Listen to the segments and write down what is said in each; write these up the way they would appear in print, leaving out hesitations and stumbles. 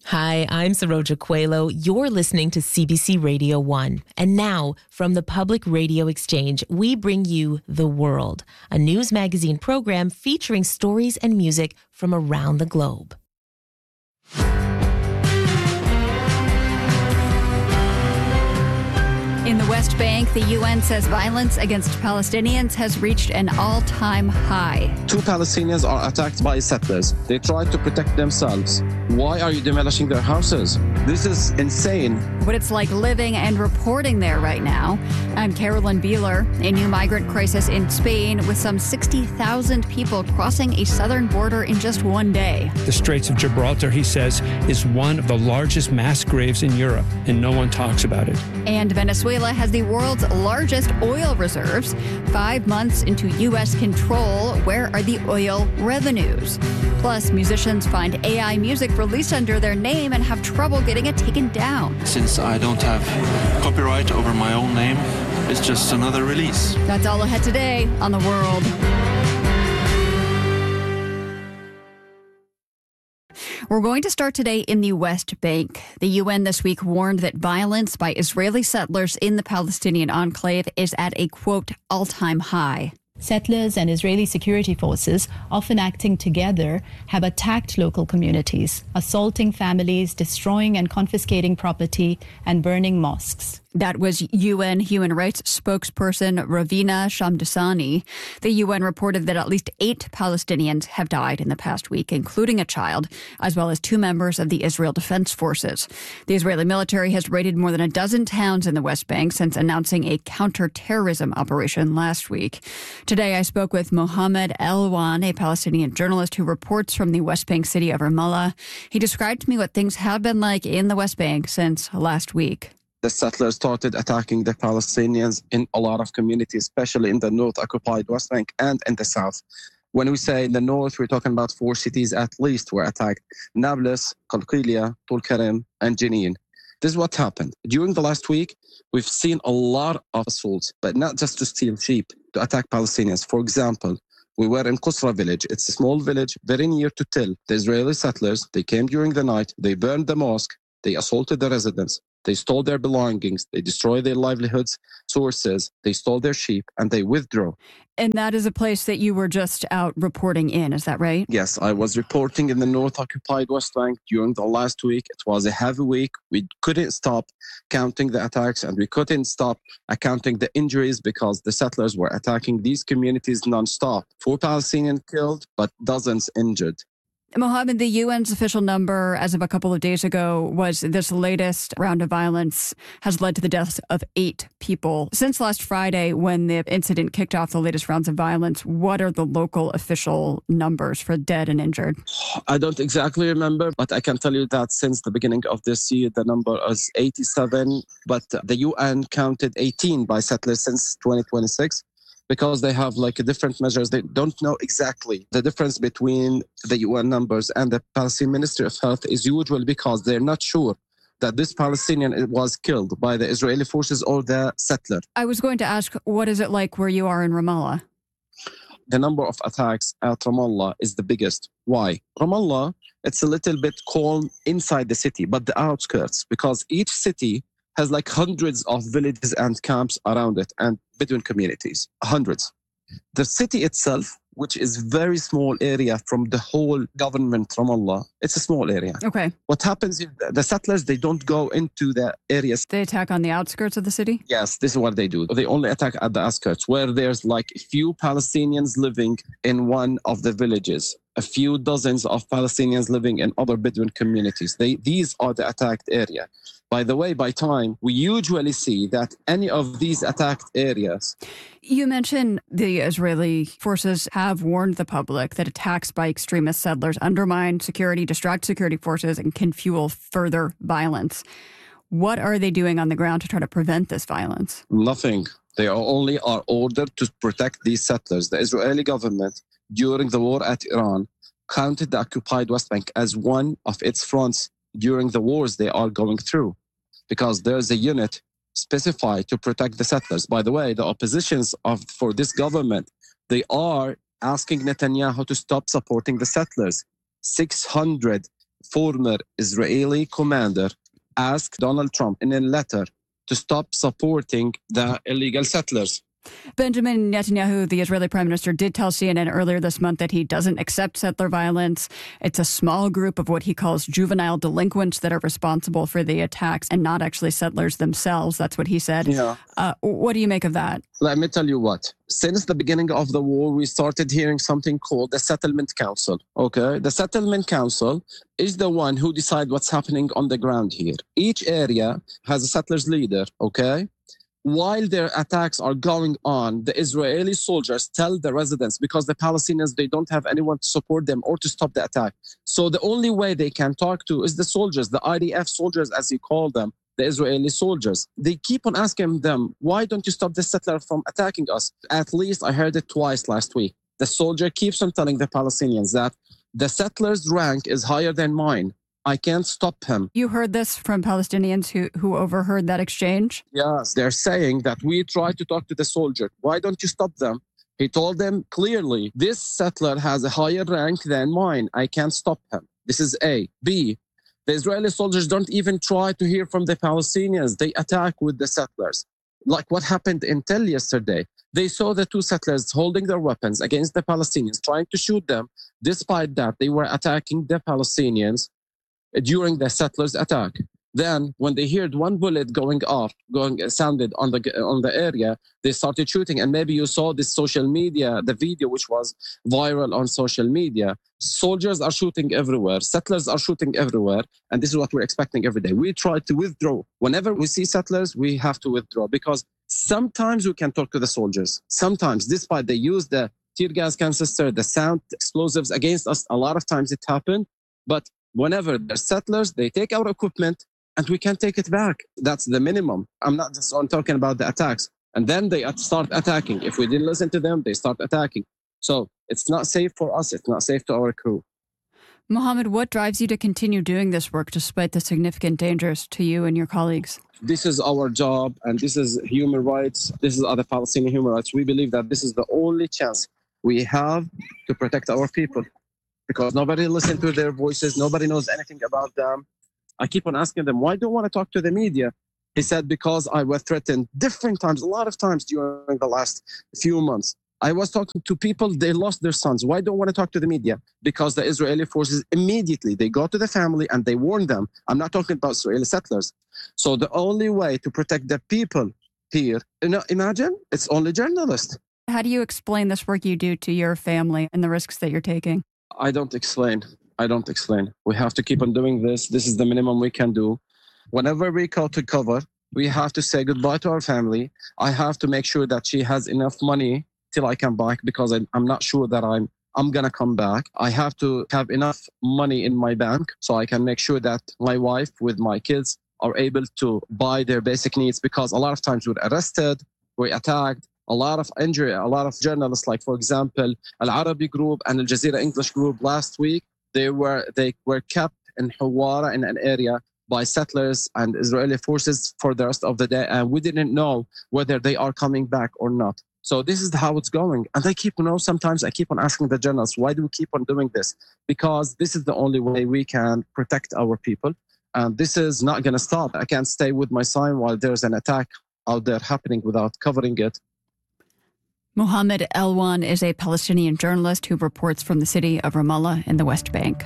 Hi, I'm Saroja Coelho. You're listening to CBC Radio 1. And now, from the Public Radio Exchange, we bring you The World, a news magazine program featuring stories and music from around the globe. In the West Bank, the UN says violence against Palestinians has reached an all-time high. 2 Palestinians are attacked by settlers. They try to protect themselves. Why are you demolishing their houses? This is insane. What it's like living and reporting there right now. I'm Carolyn Beeler. A new migrant crisis in Spain with some 60,000 people crossing a southern border in just one day. The Straits of Gibraltar, he says, is one of the largest mass graves in Europe, and no one talks about it. And Venezuela has the world's largest oil reserves. 5 months into U.S. control, where are the oil revenues? Plus, musicians find AI music released under their name and have trouble getting it taken down. Since I don't have copyright over my own name, it's just another release. That's all ahead today on The World. We're going to start today in the West Bank. The UN this week warned that violence by Israeli settlers in the Palestinian enclave is at a, quote, all-time high. Settlers and Israeli security forces, often acting together, have attacked local communities, assaulting families, destroying and confiscating property, and burning mosques. That was UN human rights spokesperson Ravina Shamdasani. The UN reported that at least 8 Palestinians have died in the past week, including a child, as well as 2 members of the Israel Defense Forces. The Israeli military has raided more than a dozen towns in the West Bank since announcing a counterterrorism operation last week. Today, I spoke with Mohammed Elwan, a Palestinian journalist who reports from the West Bank city of Ramallah. He described to me what things have been like in the West Bank since last week. The settlers started attacking the Palestinians in a lot of communities, especially in the north-occupied West Bank and in the south. When we say in the north, we're talking about 4 cities at least were attacked: Nablus, Qalqilia, Tulkarem, and Jenin. This is what happened. During the last week, we've seen a lot of assaults, but not just to steal sheep, to attack Palestinians. For example, we were in Qusra village. It's a small village very near to Tel. The Israeli settlers, they came during the night, they burned the mosque, they assaulted the residents. They stole their belongings, they destroyed their livelihoods, sources, they stole their sheep, and they withdrew. And that is a place that you were just out reporting in, is that right? Yes, I was reporting in the north-occupied West Bank during the last week. It was a heavy week. We couldn't stop counting the attacks, and we couldn't stop counting the injuries because the settlers were attacking these communities nonstop. 4 Palestinians killed, but dozens injured. Mohammed, the UN's official number as of a couple of days ago was this latest round of violence has led to the deaths of 8 people. Since last Friday, when the incident kicked off the latest rounds of violence, what are the local official numbers for dead and injured? I don't exactly remember, but I can tell you that since the beginning of this year, the number is 87, but the UN counted 18 by settlers since 2026. Because they have different measures. They don't know exactly the difference between the UN numbers and the Palestinian Ministry of Health is usually because they're not sure that this Palestinian was killed by the Israeli forces or the settler. I was going to ask, what is it like where you are in Ramallah? The number of attacks at Ramallah is the biggest. Why? Ramallah, it's a little bit calm inside the city, but the outskirts, because each city has hundreds of villages and camps around it and Bedouin communities, hundreds. The city itself, which is very small area from the whole government Ramallah, it's a small area. Okay. What happens is the settlers, they don't go into the areas. They attack on the outskirts of the city? Yes, this is what they do. They only attack at the outskirts where there's a few Palestinians living in one of the villages, a few dozens of Palestinians living in other Bedouin communities. These are the attacked area. By the way, by time, we usually see that any of these attacked areas. You mentioned the Israeli forces have warned the public that attacks by extremist settlers undermine security, distract security forces, and can fuel further violence. What are they doing on the ground to try to prevent this violence? Nothing. They only are ordered to protect these settlers. The Israeli government, during the war at Iran, counted the occupied West Bank as one of its fronts during the wars they are going through, because there's a unit specified to protect the settlers. By the way, the oppositions for this government, they are asking Netanyahu to stop supporting the settlers. 600 former Israeli commander asked Donald Trump in a letter to stop supporting the illegal settlers. Benjamin Netanyahu, the Israeli prime minister, did tell CNN earlier this month that he doesn't accept settler violence. It's a small group of what he calls juvenile delinquents that are responsible for the attacks and not actually settlers themselves. That's what he said. Yeah. What do you make of that? Let me tell you what. Since the beginning of the war, we started hearing something called the Settlement Council. Okay? The Settlement Council is the one who decides what's happening on the ground here. Each area has a settlers leader, okay? While their attacks are going on, the Israeli soldiers tell the residents, because the Palestinians, they don't have anyone to support them or to stop the attack. So the only way they can talk to is the soldiers, the IDF soldiers, as you call them, the Israeli soldiers. They keep on asking them, why don't you stop the settler from attacking us? At least I heard it twice last week. The soldier keeps on telling the Palestinians that the settler's rank is higher than mine. I can't stop him. You heard this from Palestinians who overheard that exchange? Yes, they're saying that we try to talk to the soldier. Why don't you stop them? He told them clearly, this settler has a higher rank than mine. I can't stop him. This is A. B, the Israeli soldiers don't even try to hear from the Palestinians. They attack with the settlers. Like what happened in Tel yesterday. They saw the two settlers holding their weapons against the Palestinians, trying to shoot them. Despite that, they were attacking the Palestinians during the settlers' attack. Then, when they heard one bullet sounded on the area, they started shooting. And maybe you saw this social media, the video which was viral on social media. Soldiers are shooting everywhere. Settlers are shooting everywhere. And this is what we're expecting every day. We try to withdraw. Whenever we see settlers, we have to withdraw because sometimes we can talk to the soldiers. Sometimes, despite they use the tear gas canister, the sound explosives against us, a lot of times it happened. But whenever they're settlers, they take our equipment and we can take it back. That's the minimum. I'm not just talking about the attacks. And then they start attacking. If we didn't listen to them, they start attacking. So it's not safe for us. It's not safe to our crew. Mohammed, what drives you to continue doing this work despite the significant dangers to you and your colleagues? This is our job, and this is human rights. This is other Palestinian human rights. We believe that this is the only chance we have to protect our people because nobody listens to their voices. Nobody knows anything about them. I keep on asking them, why do you want to talk to the media? He said, because I was threatened different times, a lot of times during the last few months. I was talking to people, they lost their sons. Why don't want to talk to the media? Because the Israeli forces immediately, they go to the family and they warn them. I'm not talking about Israeli settlers. So the only way to protect the people here, imagine, it's only journalists. How do you explain this work you do to your family and the risks that you're taking? I don't explain. We have to keep on doing this. This is the minimum we can do. Whenever we go to cover, we have to say goodbye to our family. I have to make sure that she has enough money till I come back because I'm not sure that I'm going to come back. I have to have enough money in my bank so I can make sure that my wife with my kids are able to buy their basic needs because a lot of times we're arrested, we're attacked, a lot of injury, a lot of journalists, like, for example, Al Arabi Group and Al Jazeera English Group last week, they were kept in Hawara in an area by settlers and Israeli forces for the rest of the day. And we didn't know whether they are coming back or not. So this is how it's going. And sometimes I keep on asking the journalists, why do we keep on doing this? Because this is the only way we can protect our people. And this is not going to stop. I can't stay with my son while there's an attack out there happening without covering it. Mohammed Elwan is a Palestinian journalist who reports from the city of Ramallah in the West Bank.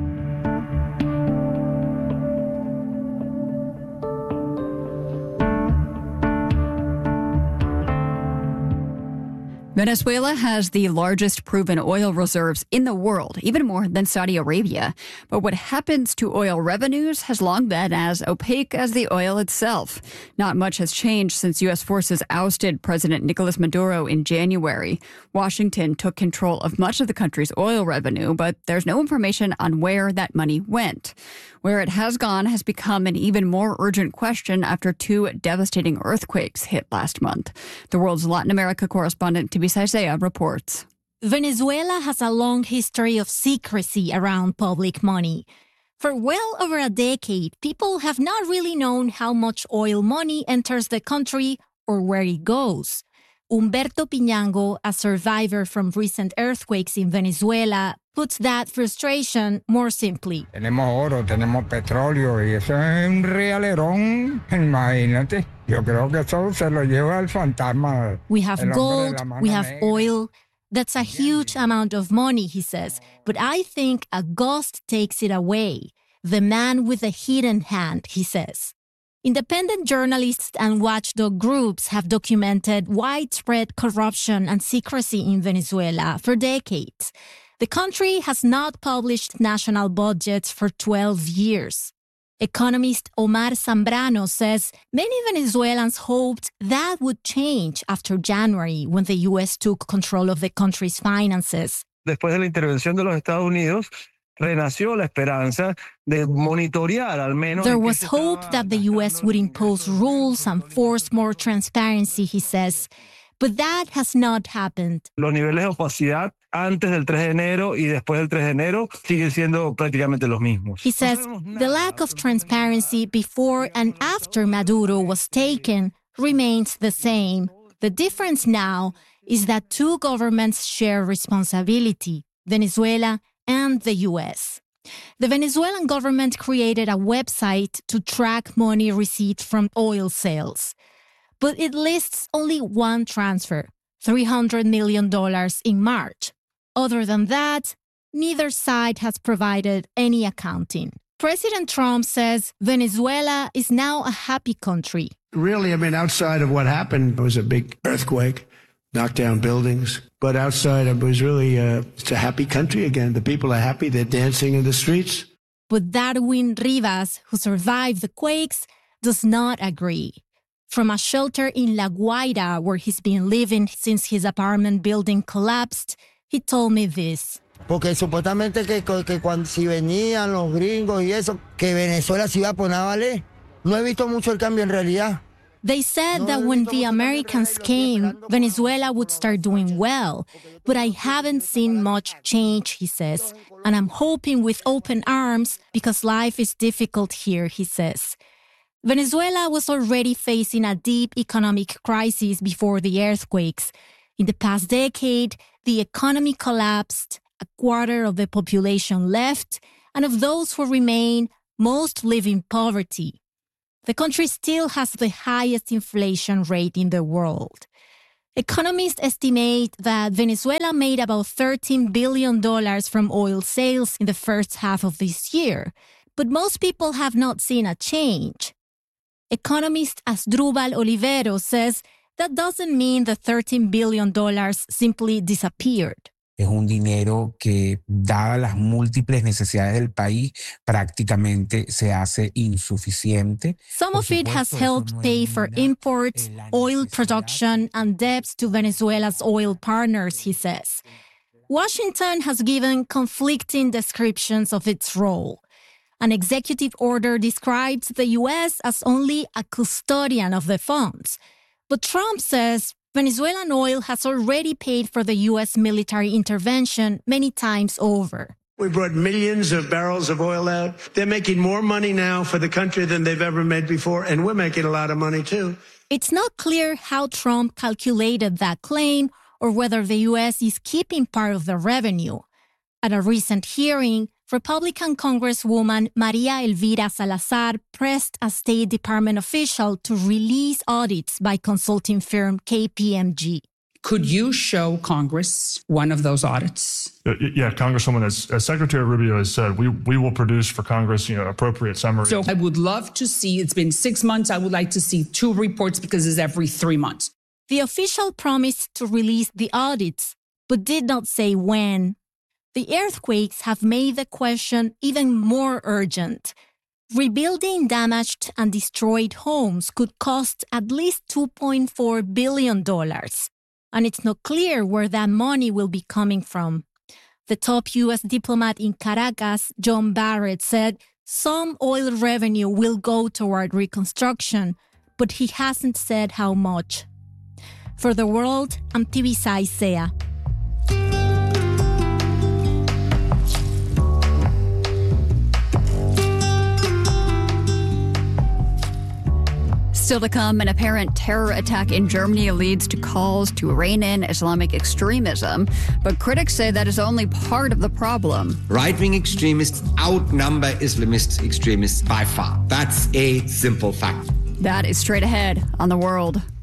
Venezuela has the largest proven oil reserves in the world, even more than Saudi Arabia. But what happens to oil revenues has long been as opaque as the oil itself. Not much has changed since U.S. forces ousted President Nicolas Maduro in January. Washington took control of much of the country's oil revenue, but there's no information on where that money went. Where it has gone has become an even more urgent question after two devastating earthquakes hit last month. The world's Latin America correspondent Tibisa Isaiah reports. Venezuela has a long history of secrecy around public money. For well over a decade, people have not really known how much oil money enters the country or where it goes. Humberto Piñango, a survivor from recent earthquakes in Venezuela, puts that frustration more simply. Tenemos oro, tenemos petróleo y eso es un realerón, imagínate. Yo creo que eso se lo lleva el fantasma. We have gold, we have oil. That's a huge amount of money, he says, but I think a ghost takes it away. The man with the hidden hand, he says. Independent journalists and watchdog groups have documented widespread corruption and secrecy in Venezuela for decades. The country has not published national budgets for 12 years. Economist Omar Zambrano says many Venezuelans hoped that would change after January when the U.S. took control of the country's finances. Después de la intervención de los Estados Unidos, renació la esperanza de monitorear al menos. There was hope that the U.S. would impose rules and force more transparency, he says. But that has not happened. Los niveles de opacidad antes del 3 de enero y después del 3 de enero siguen siendo prácticamente los mismos. He says the lack of transparency before and after Maduro was taken remains the same. The difference now is that two governments share responsibility, Venezuela and the U.S. The Venezuelan government created a website to track money received from oil sales. But it lists only one transfer, $300 million in March. Other than that, neither side has provided any accounting. President Trump says Venezuela is now a happy country. Really, I mean, outside of what happened, it was a big earthquake, knocked down buildings. But outside, it was really it's a happy country again. The people are happy. They're dancing in the streets. But Darwin Rivas, who survived the quakes, does not agree. From a shelter in La Guaira, where he's been living since his apartment building collapsed, he told me this. Porque supuestamente que cuando si venían los gringos y eso, que Venezuela se iba a poner a valer. No he visto mucho el cambio en realidad. They said that when the Americans came, Venezuela would start doing well. But I haven't seen much change, he says. And I'm hoping with open arms because life is difficult here, he says. Venezuela was already facing a deep economic crisis before the earthquakes. In the past decade, the economy collapsed, a quarter of the population left, and of those who remain, most live in poverty. The country still has the highest inflation rate in the world. Economists estimate that Venezuela made about $13 billion from oil sales in the first half of this year, but most people have not seen a change. Economist Asdrúbal Olivero says that doesn't mean the $13 billion simply disappeared. Es un dinero que, dadas las múltiples necesidades del país, prácticamente se hace insuficiente. Some of it has helped pay for imports, oil production, and debts to Venezuela's oil partners, he says. Washington has given conflicting descriptions of its role. An executive order describes the U.S. as only a custodian of the funds. But Trump says Venezuelan oil has already paid for the U.S. military intervention many times over. We brought millions of barrels of oil out. They're making more money now for the country than they've ever made before, and we're making a lot of money too. It's not clear how Trump calculated that claim or whether the U.S. is keeping part of the revenue. At a recent hearing, Republican Congresswoman Maria Elvira Salazar pressed a State Department official to release audits by consulting firm KPMG. Could you show Congress one of those audits? Yeah, Congresswoman, as Secretary Rubio has said, we will produce for Congress, appropriate summaries. So I would love to see, it's been 6 months, I would like to see 2 reports because it's every 3 months. The official promised to release the audits, but did not say when. The earthquakes have made the question even more urgent. Rebuilding damaged and destroyed homes could cost at least $2.4 billion. And it's not clear where that money will be coming from. The top U.S. diplomat in Caracas, John Barrett, said some oil revenue will go toward reconstruction, but he hasn't said how much. For The World, I'm Tibisay Sea. Still to come, an apparent terror attack in Germany leads to calls to rein in Islamic extremism. But critics say that is only part of the problem. Right-wing extremists outnumber Islamist extremists by far. That's a simple fact. That is straight ahead on The World.